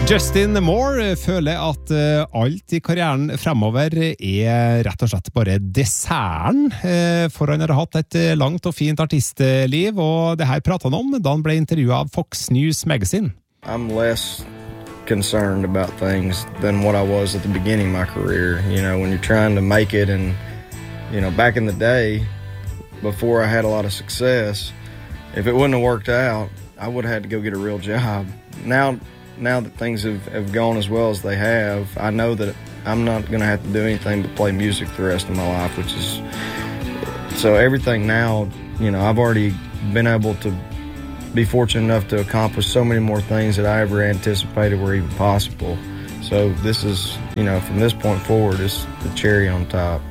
Justin Moore føler at alt i karrieren fremover rett og slett bare desserten, for han har hatt et langt og fint artistliv, og det her pratet han om da han ble intervjuet av Fox News Magazine. I'm less concerned about things than what I was at the beginning of my career. You know, when you're trying to make it, and, you know, back in the day, before I had a lot of success, if it wouldn't have worked out, I would have had to go get a real job. Now that things have gone as well as they have, I know that I'm not going to have to do anything but play music the rest of my life, which is... So everything now, you know, I've already been able to be fortunate enough to accomplish so many more things that I ever anticipated were even possible. So this is, you know, from this point forward, it's the cherry on top.